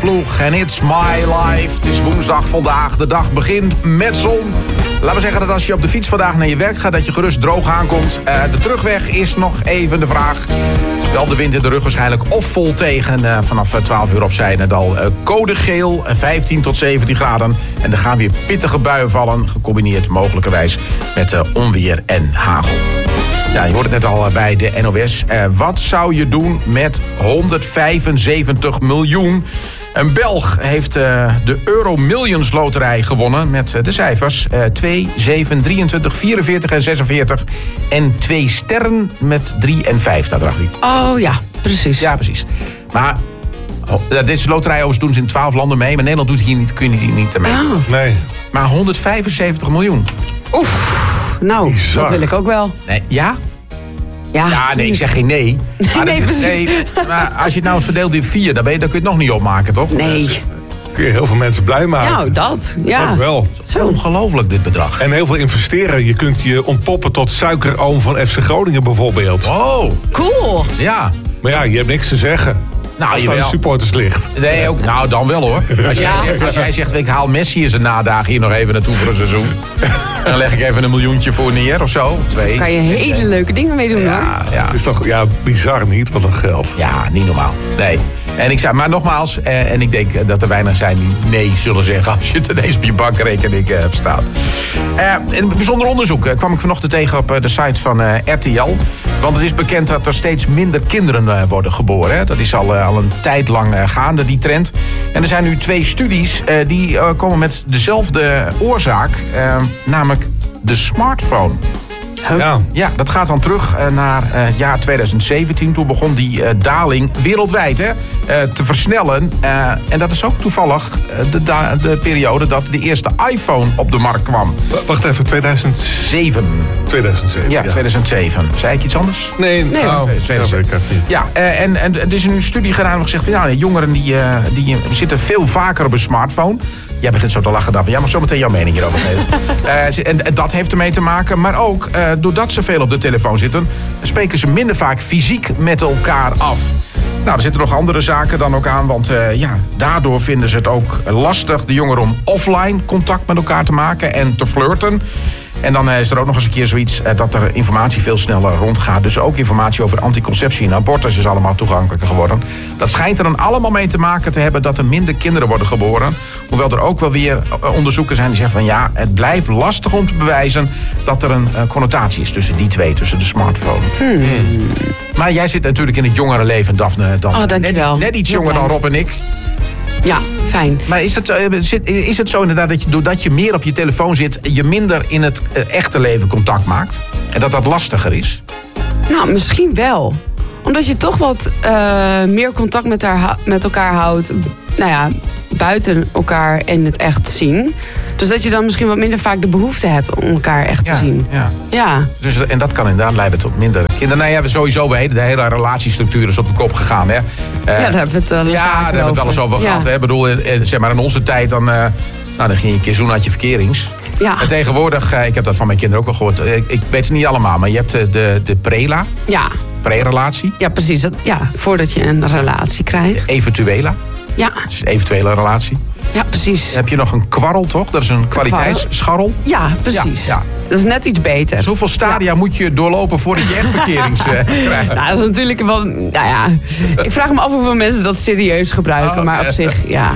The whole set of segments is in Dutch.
ploeg en It's My Life. Het is woensdag vandaag. De dag begint met zon. Laten we zeggen dat als je op de fiets vandaag naar je werk gaat, dat je gerust droog aankomt. De terugweg is nog even de vraag. Wel de wind in de rug waarschijnlijk of vol tegen. Vanaf 12 uur op Zijnendal. Code geel, 15 tot 17 graden. En er gaan weer pittige buien vallen. Gecombineerd mogelijkerwijs met onweer en hagel. Ja, je hoort het net al bij de NOS. Wat zou je doen met 175 miljoen? Een Belg heeft de Euro Millions loterij gewonnen met de cijfers 2, 7, 23, 44 en 46. En 2 sterren met 3 en 5, daar dacht ik. Oh ja, precies. Ja, precies. Maar deze loterij overigens doen ze in 12 landen mee. Maar Nederland doet hier niet, kun je hier niet mee. Oh. Nee. Maar 175 miljoen. Oef, nou, bizar. dat wil ik ook wel. Nee, ja? Ja, Nee, ik zeg geen nee. Maar Nee, precies. maar als je het nou verdeelt in 4, dan kun je het nog niet opmaken, toch? Nee. Kun je heel veel mensen blij maken. Nou, dat. Ja. Dat wel. Zo. Ongelooflijk, dit bedrag. En heel veel investeren. Je kunt je ontpoppen tot suikeroom van FC Groningen bijvoorbeeld. Oh, Cool. ja. Maar ja, je hebt niks te zeggen. Nou, Als het aan de supporters ligt. Nee, ook, nou dan wel hoor. Als jij zegt, ik haal Messi in zijn nadagen hier nog even naartoe voor een seizoen. En dan leg ik even $1 miljoentje voor neer of zo. 2. Kan je hele leuke dingen mee doen, hoor. Ja. Het is toch bizar niet, wat een geld. Ja, niet normaal. Nee. En ik zei, maar nogmaals, en ik denk dat er weinig zijn die nee zullen zeggen als je het ineens op je bankrekening hebt staan. In een bijzonder onderzoek kwam ik vanochtend tegen op de site van RTL. Want het is bekend dat er steeds minder kinderen worden geboren. Hè. Dat is al een tijd lang gaande, die trend. En er zijn nu 2 studies die komen met dezelfde oorzaak, namelijk de smartphone. Ja, dat gaat dan terug naar jaar 2017. Toen begon die daling wereldwijd te versnellen. En dat is ook toevallig de periode dat de eerste iPhone op de markt kwam. Wacht even, 2007. 2007. Ja, 2007. Zei ik iets anders? Nee. Nee. 2007. Ja, en er is een studie gedaan waar gezegd van jongeren die zitten veel vaker op een smartphone. Jij begint zo te lachen dan van, ja, mag zo meteen jouw mening hierover geven. En dat heeft ermee te maken. Maar ook, doordat ze veel op de telefoon zitten, spreken ze minder vaak fysiek met elkaar af. Nou, er zitten nog andere zaken dan ook aan. Want daardoor vinden ze het ook lastig, de jongeren, om offline contact met elkaar te maken en te flirten. En dan is er ook nog eens een keer zoiets dat er informatie veel sneller rondgaat. Dus ook informatie over anticonceptie en abortus is allemaal toegankelijker geworden. Dat schijnt er dan allemaal mee te maken te hebben dat er minder kinderen worden geboren. Hoewel er ook wel weer onderzoeken zijn die zeggen van het blijft lastig om te bewijzen dat er een connotatie is tussen die 2, tussen de smartphone. Maar jij zit natuurlijk in het jongere leven, Daphne. Dankjewel. Net iets jonger dan Rob en ik. Ja, fijn. Maar is het zo inderdaad dat doordat je meer op je telefoon zit, je minder in het echte leven contact maakt? En dat lastiger is? Nou, misschien wel. Omdat je toch wat meer contact met elkaar houdt. Nou ja, buiten elkaar en het echt zien. Dus dat je dan misschien wat minder vaak de behoefte hebt om elkaar echt te zien. Ja. Dus, en dat kan inderdaad leiden tot minder kinderen. Nou ja, sowieso de hele relatiestructuur is op de kop gegaan. Hè? Daar hebben we het wel eens daar hebben we het wel eens over gehad. Hè? Ik bedoel, zeg maar in onze tijd dan ging je een keer zoenen uit je verkerings. Ja. En tegenwoordig, ik heb dat van mijn kinderen ook al gehoord. Ik weet het niet allemaal, maar je hebt de prela. Ja. Pre-relatie. Ja, precies. Voordat je een relatie krijgt. Eventuela. Ja. Dus een eventuele relatie. Ja, precies. Dan heb je nog een kwarrel, toch? Dat is een kwaliteitsscharrel. Ja, precies. Ja. Dat is net iets beter. Dus hoeveel stadia moet je doorlopen voordat je echt verkerings krijgt? Nou, dat is natuurlijk wel... Nou ja, ik vraag me af hoeveel mensen dat serieus gebruiken. Maar op zich, ja.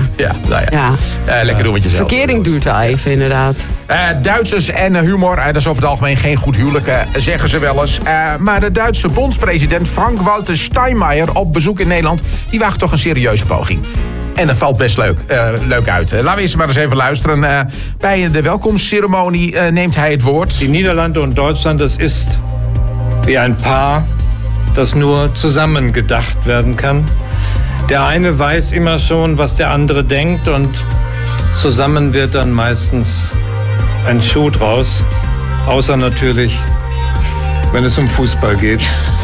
Lekker doen wat je zelf. Verkering duurt wel even, inderdaad. Duitsers en humor, dat is over het algemeen geen goed huwelijk, zeggen ze wel eens. Maar de Duitse bondspresident Frank-Walter Steinmeier op bezoek in Nederland, die waagt toch een serieuze poging. En dat valt best leuk uit. Laten we eerst maar eens even luisteren. Bij de welkomstceremonie neemt hij het woord. Die Niederlande und Deutschland, das ist wie ein Paar, das nur zusammen gedacht werden kann. Der eine weiß immer schon, was der andere denkt und zusammen wird dann meistens ein Schuh draus. Außer natürlich, wenn es um Fußball geht.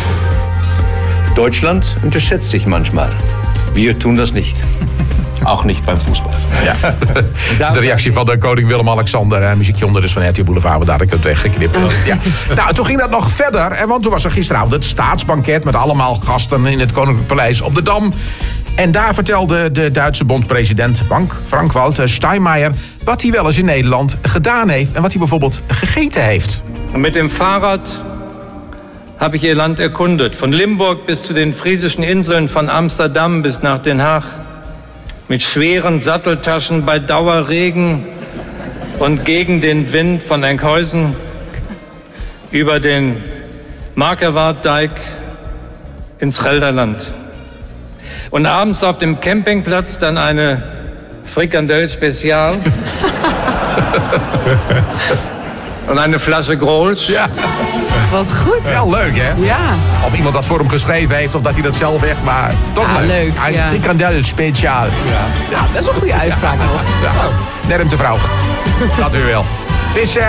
Deutschland unterschätzt sich manchmal. Wir tun das nicht. Auch niet beim Fußball. Ja. De reactie van de koning Willem-Alexander. Muziekje onder dus van RTL Boulevard. We daar ik het weggeknipt. Ja. Nou, toen ging dat nog verder. Want toen was er gisteravond het staatsbanket met allemaal gasten in het Koninklijk Paleis op de Dam. En daar vertelde de Duitse bondpresident Frank-Walter Steinmeier wat hij wel eens in Nederland gedaan heeft en wat hij bijvoorbeeld gegeten heeft. Mit dem Fahrrad habe ich Ihr Land erkundet, von Limburg bis zu den friesischen Inseln, von Amsterdam bis nach Den Haag, mit schweren Satteltaschen bei Dauerregen und gegen den Wind von Enkhuizen über den Markerwarddijk ins Gelderland. Und abends auf dem Campingplatz dann eine Frikandel Spezial und eine Flasche Grolsch. Ja, Wat goed. wel leuk hè? Ja. Of iemand dat voor hem geschreven heeft of dat hij dat zelf echt, maar toch Ja, leuk, Een ja. frikandel speciaal. Ja, dat is een goede uitspraak. Hoor. Ja. Net hem te vrouw. Dat u wel. Het is